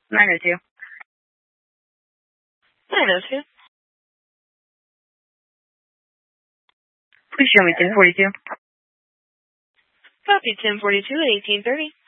902. 902. Please show me 1042. Copy 1042 at 1830.